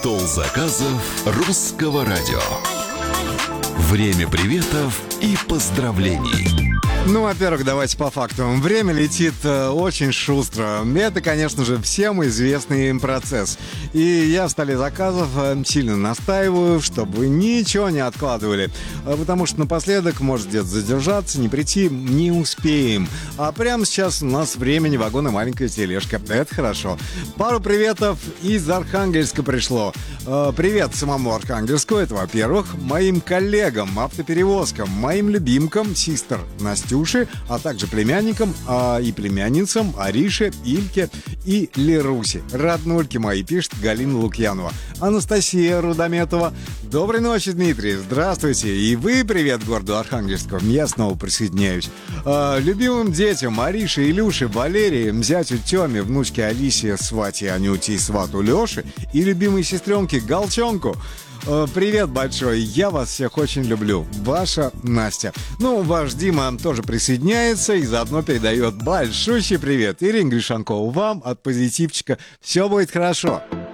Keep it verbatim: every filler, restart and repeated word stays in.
Стол заказов Русского радио. Время приветов и поздравлений. Ну, во-первых, давайте по факту. Время летит э, очень шустро. Это, конечно же, всем известный процесс. И я в столе заказов э, сильно настаиваю, чтобы вы ничего не откладывали. Э, потому что напоследок может где-то задержаться, не прийти, не успеем. А прямо сейчас у нас времени вагон и маленькая тележка. Это хорошо. Пару приветов из Архангельска пришло. Э, привет самому Архангельску, это во-первых. Моим коллегам, автоперевозкам, моим любимкам, систер Настю, а также племянникам а, и племянницам Арише, Ильке и Лерусе. Роднульки мои, пишет Галина Лукьянова. Анастасия Рудометова. Доброй ночи, Дмитрий. Здравствуйте. И вы привет городу Архангельску. Я снова присоединяюсь. А, любимым детям Арише, Илюше, Валерии, зятю Тёме, внучке Алисе, свате Анюте и свату Лёше и любимой сестренке Галчонку. Привет большой, я вас всех очень люблю. Ваша Настя. Ну, ваш Дима тоже присоединяется и заодно передает большущий привет. Ирина Гришанкова, вам от позитивчика. Все будет хорошо.